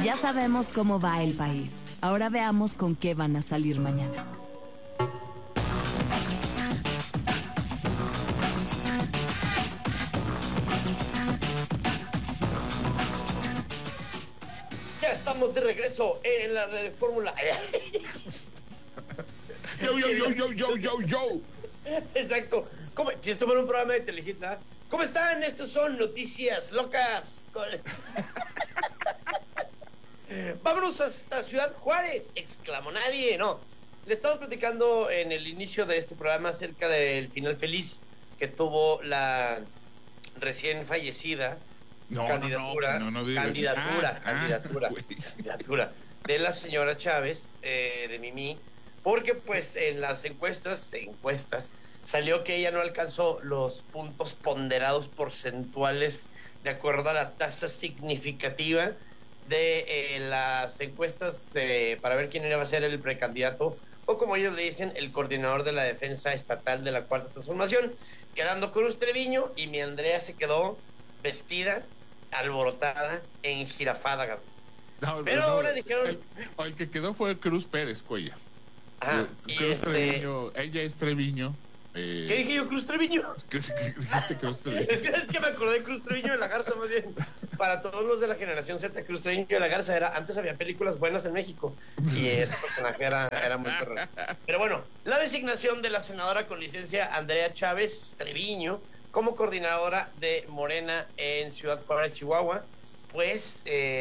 Ya sabemos cómo va el país. Ahora veamos con qué van a salir mañana. Ya estamos de regreso en la red de Fórmula. Yo. Exacto. Si esto fuera un programa de Telehit, ¿cómo están? Estos son noticias locas. Vámonos hasta Ciudad Juárez, exclamó nadie. No, le estamos platicando en el inicio de este programa acerca del final feliz que tuvo la recién fallecida candidatura de la señora Chávez, de Mimi, porque pues en las encuestas salió que ella no alcanzó los puntos ponderados porcentuales de acuerdo a la tasa significativa de las encuestas para ver quién iba a ser el precandidato, o como ellos le dicen, el coordinador de la defensa estatal de la Cuarta Transformación, quedando Cruz Treviño, y mi Andrea se quedó vestida, alborotada, enjirafada. Pero ahora dijeron... El que quedó fue Cruz Pérez Cuella. Cruz Treviño, ella es Treviño. ¿Qué dije yo, Cruz Treviño? Dijiste Cruz Treviño. Es que me acordé de Cruz Treviño de la Garza, más bien. Para todos los de la generación Z, Cruz Treviño de la Garza antes había películas buenas en México, y ese personaje era muy perro. Pero bueno, la designación de la senadora con licencia Andrea Chávez Treviño como coordinadora de Morena en Ciudad Juárez, Chihuahua, pues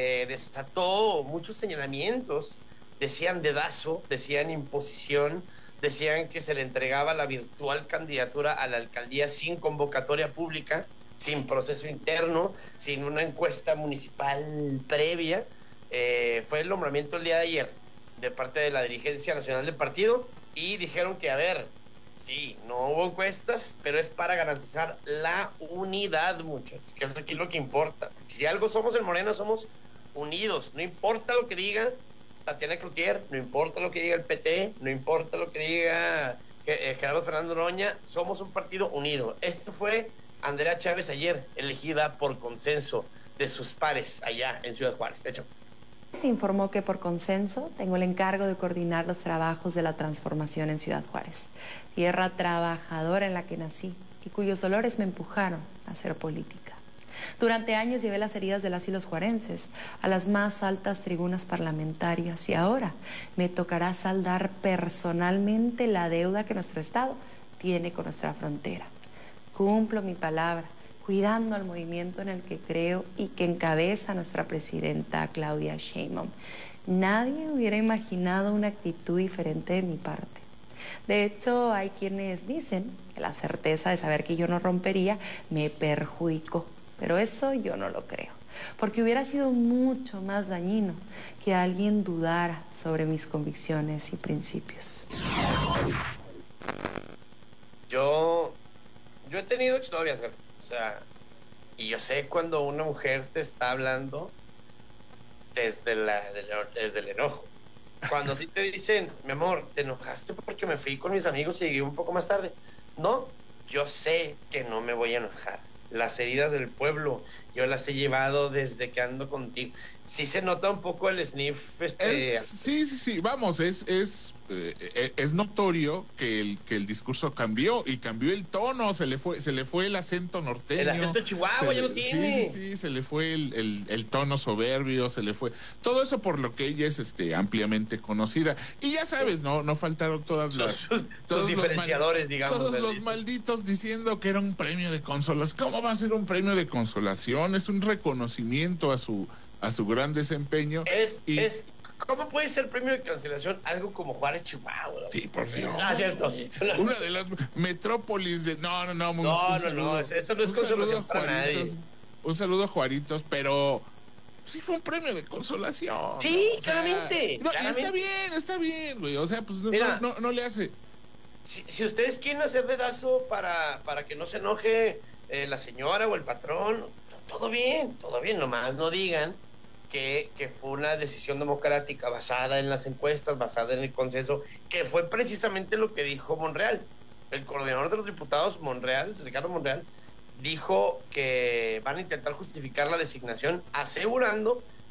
desató muchos señalamientos. Decían dedazo, decían imposición, decían que se le entregaba la virtual candidatura a la alcaldía sin convocatoria pública, sin proceso interno, sin una encuesta municipal previa. Fue el nombramiento el día de ayer de parte de la dirigencia nacional del partido, y dijeron que, a ver, sí, no hubo encuestas, pero es para garantizar la unidad, muchachos, que es aquí lo que importa. Si algo somos en Morena, somos unidos, no importa lo que diga Tatiana Cloutier, no importa lo que diga el PT, no importa lo que diga Gerardo Fernando Noroña, somos un partido unido. Esto fue Andrea Chávez ayer, elegida por consenso de sus pares allá en Ciudad Juárez. De hecho, se informó que por consenso tengo el encargo de coordinar los trabajos de la transformación en Ciudad Juárez, tierra trabajadora en la que nací y cuyos dolores me empujaron a hacer política. Durante años llevé las heridas de las y los juarenses a las más altas tribunas parlamentarias, y ahora me tocará saldar personalmente la deuda que nuestro Estado tiene con nuestra frontera. Cumplo mi palabra, cuidando al movimiento en el que creo y que encabeza nuestra presidenta Claudia Sheinbaum. Nadie hubiera imaginado una actitud diferente de mi parte. De hecho, hay quienes dicen que la certeza de saber que yo no rompería me perjudicó. Pero eso yo no lo creo, porque hubiera sido mucho más dañino que alguien dudara sobre mis convicciones y principios. Yo he tenido exnovias, o sea, y yo sé cuando una mujer te está hablando desde el enojo. Cuando a ti te dicen, mi amor, te enojaste porque me fui con mis amigos y llegué un poco más tarde. No, yo sé que no me voy a enojar. Las heridas del pueblo, yo las he llevado desde que ando contigo. Sí se nota un poco el sniff. Sí, vamos, es notorio que el discurso cambió, y cambió el tono, se le fue el acento norteño. El acento chihuahua ya lo tiene. Sí, se le fue el tono soberbio, se le fue todo eso, por lo que ella es ampliamente conocida. Y ya sabes, no faltaron todos los diferenciadores, digamos. Todos los malditos diciendo que era un premio de consolación. ¿Cómo va a ser un premio de consolación? Es un reconocimiento a su gran desempeño. ¿Cómo puede ser premio de cancelación algo como Juárez, Chihuahua? Sí, por Dios. Cierto. Una de las metrópolis de... No, eso no es consolación para nadie. Un saludo a Juaritos, pero sí fue un premio de consolación. Sí, claramente. Está bien, güey. O sea, pues no le hace. Si ustedes quieren hacer dedazo para que no se enoje la señora o el patrón, todo bien, nomás no digan que fue una decisión democrática basada en las encuestas, basada en el consenso, que fue precisamente lo que dijo Monreal. El coordinador de los diputados, Ricardo Monreal, dijo que van a intentar justificar la designación asegurando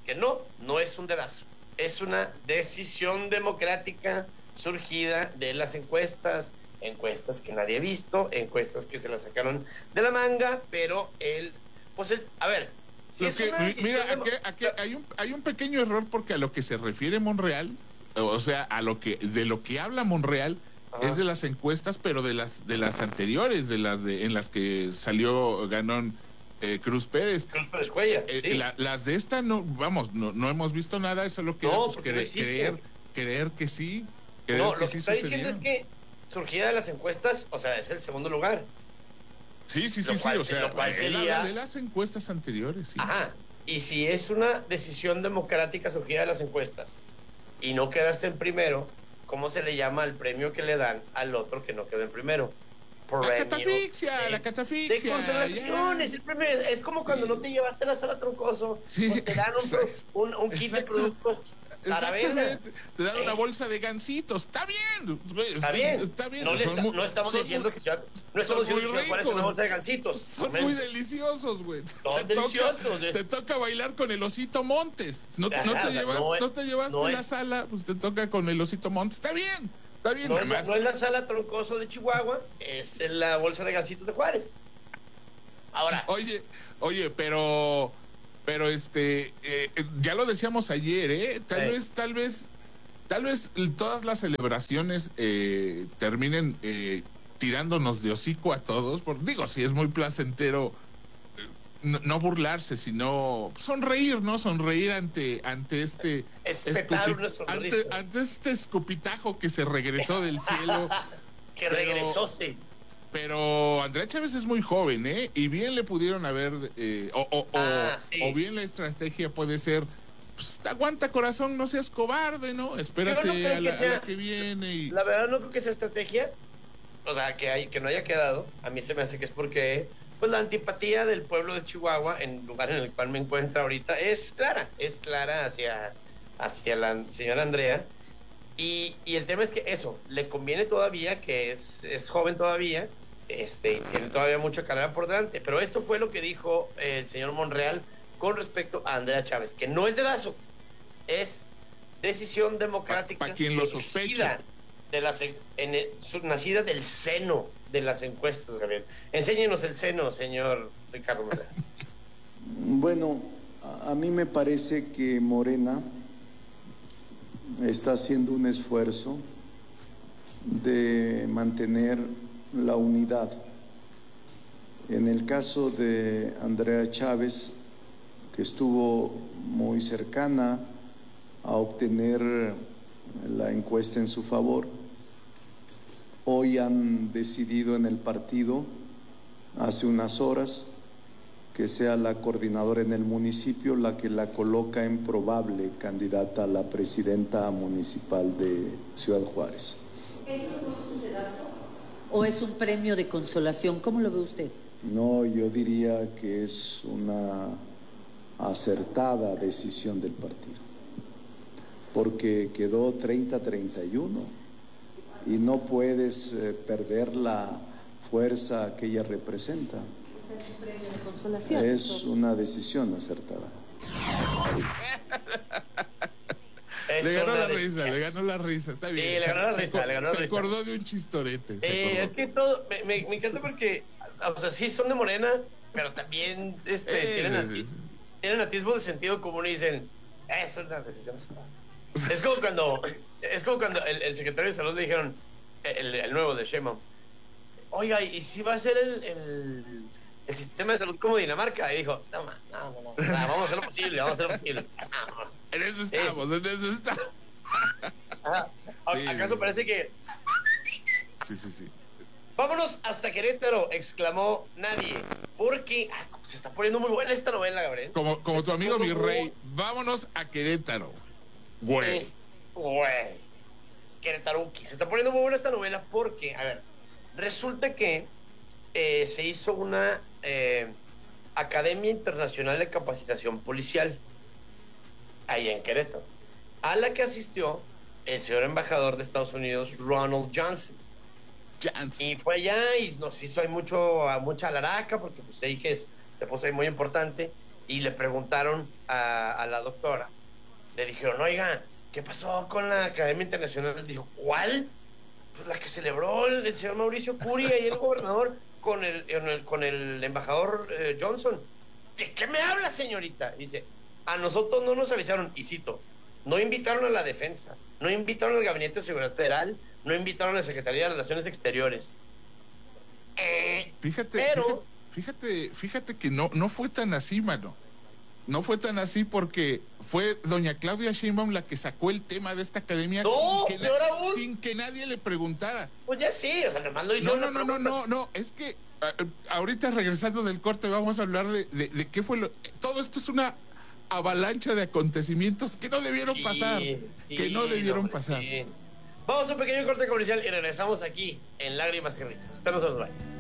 que no es un dedazo. Es una decisión democrática surgida de las encuestas que nadie ha visto, encuestas que se las sacaron de la manga, pero a ver, si es una decisión aquí hay un pequeño error, porque a lo que se refiere Monreal, o sea, de lo que habla Monreal, ajá, es de las encuestas, pero de las anteriores, en las que ganó Cruz Pérez. Cruz Pérez Cuellar, sí. Las de esta no hemos visto nada, eso es lo que creer que sí. Lo que está diciendo es que surgida de las encuestas, o sea, es el segundo lugar. Sí, o sea, él habla de las encuestas anteriores, sí. Ajá, y si es una decisión democrática surgida de las encuestas y no quedaste en primero, ¿cómo se le llama al premio que le dan al otro que no quedó en primero? La catafixia. De consolaciones, el premio es como cuando no te llevaste la sala Troncoso, sí, pues te dan un kit de productos. Exactamente, te dan una bolsa de gansitos. Está bien. No estamos diciendo que fueras una bolsa de gansitos. Son muy deliciosos, güey. Son deliciosos. Te toca bailar con el Osito Montes. No te llevaste la sala, pues te toca con el Osito Montes. Está bien. No es la sala Troncoso de Chihuahua, es la bolsa de gansitos de Juárez. Ahora. Oye, pero ya lo decíamos ayer, tal vez todas las celebraciones terminen tirándonos de hocico a todos, sí es muy placentero no burlarse, sino sonreír, ¿no? Sonreír ante este ante este escupitajo que se regresó del cielo. Regresó, sí. Pero Andrea Chávez es muy joven, y bien le pudieron haber sí, o bien la estrategia puede ser, pues, aguanta, corazón, no seas cobarde, ¿no? Espérate a la que viene. La verdad no creo que sea estrategia, o sea, que no haya quedado. A mí se me hace que es porque pues la antipatía del pueblo de Chihuahua, en el lugar en el cual me encuentro ahorita, es clara hacia la señora Andrea. Y el tema es que eso, le conviene todavía, que es joven todavía, tiene todavía mucha carrera por delante. Pero esto fue lo que dijo el señor Monreal con respecto a Andrea Chávez, que no es dedazo, es decisión democrática. Para quien lo sospecha. Nacida del seno de las encuestas, Gabriel. Enséñenos el seno, señor Ricardo Monreal. Bueno, a mí me parece que Morena está haciendo un esfuerzo de mantener la unidad. En el caso de Andrea Chávez, que estuvo muy cercana a obtener la encuesta en su favor, hoy han decidido en el partido, hace unas horas, que sea la coordinadora en el municipio la que la coloca en probable candidata a la presidenta municipal de Ciudad Juárez. ¿Eso no es un dedazo o es un premio de consolación? ¿Cómo lo ve usted? No, yo diría que es una acertada decisión del partido, porque quedó 30-31 y no puedes perder la fuerza que ella representa. Es un premio de consolación. Es una decisión acertada. Le ganó la risa, está bien. Sí, le ganó la risa. Se acordó de un chistorete. Es que todo, me encanta porque, o sea, sí son de Morena, pero también tienen atisbos de sentido común y dicen, es una decisión. Es como cuando el secretario de Salud le dijeron, el nuevo de Sheinbaum, oiga, ¿y si va a ser el sistema de salud como Dinamarca? Y dijo, no, vamos a hacer lo posible. En eso estamos. Ajá. Sí, ¿Acaso parece que...? Sí. Vámonos hasta Querétaro, exclamó nadie, porque se está poniendo muy buena esta novela, Gabriel. Como tu amigo mi rey, vámonos a Querétaro. Güey. Querétaruki. Se está poniendo muy buena esta novela porque, a ver, resulta que se hizo una Academia Internacional de Capacitación Policial ahí en Querétaro, a la que asistió el señor embajador de Estados Unidos, Ronald Johnson. Y fue allá y nos hizo ahí mucha alaraca, porque pues ahí que se puso ahí muy importante. y le preguntaron a la doctora, le dijeron, oiga, ¿qué pasó con la Academia Internacional? Dijo, ¿cuál? Pues la que celebró el señor Mauricio Curi y el gobernador con el embajador Johnson. ¿De qué me habla, señorita? Dice, a nosotros no nos avisaron, y cito, no invitaron a la defensa, no invitaron al Gabinete de Seguridad Federal, no invitaron a la Secretaría de Relaciones Exteriores. Fíjate que no fue tan así, mano. No fue tan así porque fue doña Claudia Sheinbaum la que sacó el tema de esta academia sin que nadie le preguntara. Pues ya sí, o sea, nomás lo hizo. No, es que ahorita regresando del corte vamos a hablar de qué fue todo esto es una avalancha de acontecimientos que no debieron pasar, pasar. Vamos a un pequeño corte comercial y regresamos aquí en Lágrimas y Risas. Usted no se nos vaya.